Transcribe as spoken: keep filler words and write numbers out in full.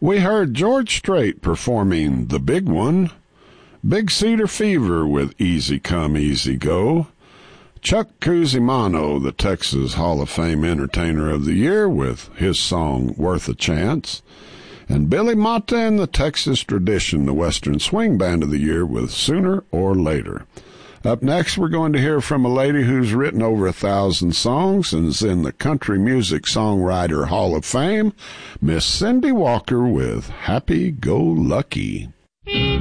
We heard George Strait performing The Big One, Big Cedar Fever with Easy Come, Easy Go, Chuck Cusimano, the Texas Hall of Fame Entertainer of the Year, with his song Worth a Chance, and Billy Mata and the Texas Tradition, the Western Swing Band of the Year, with Sooner or Later. Up next, we're going to hear from a lady who's written over a thousand songs and is in the Country Music Songwriter Hall of Fame, Miss Cindy Walker with Happy Go Lucky.